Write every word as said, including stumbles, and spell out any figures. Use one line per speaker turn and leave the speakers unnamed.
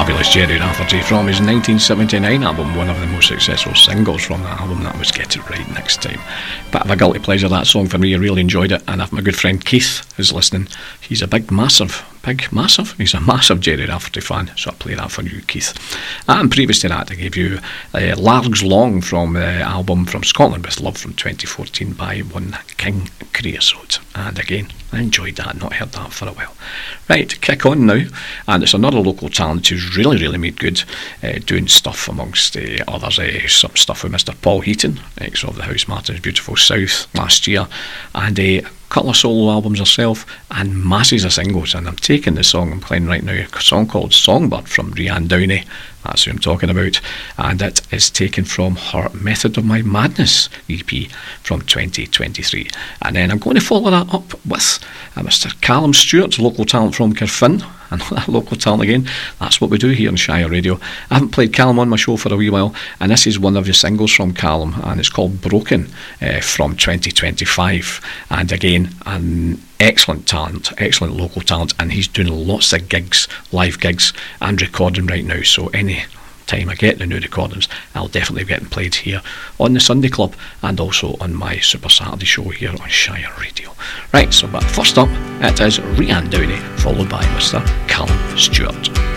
fabulous Gerry Rafferty from his nineteen seventy-nine album, one of the most successful singles from that album. That was Get It Right Next Time. Bit of a guilty pleasure, that song for me. I really enjoyed it, and if my good friend Keith is listening, he's a big massive big massive he's a massive Gerry Rafferty fan, so I play that for you, Keith. And previous to that I gave you uh, Largs Long from the album From Scotland With Love from twenty fourteen by one King Creosote, and again I enjoyed that, not heard that for a while. Right, kick on now, and it's another local talent who's really really made good, uh, doing stuff amongst uh, others, uh, some stuff with Mister Paul Heaton, ex of the House Martins Beautiful South last year, and a uh, couple of solo albums herself and masses of singles. And I'm taking the song I'm playing right now, a song called Songbird from Rianne Downey, that's who I'm talking about, and it is taken from her Method of My Madness E P from twenty twenty-three. And then I'm going to follow that up with uh, Mister Callum Stewart, local talent from Carfin. Another local talent again. That's what we do here on Shire Radio. I haven't played Callum on my show for a wee while, and this is one of the singles from Callum, and it's called Broken, uh, from twenty twenty-five. And again, an excellent talent, excellent local talent, and he's doing lots of gigs, live gigs, and recording right now. So any time I get the new recordings, I'll definitely be getting played here on the Sunday Club and also on my Super Saturday show here on Shire Radio. Right, so but first up, it is Rianne Downey, followed by Mister Callum Stewart.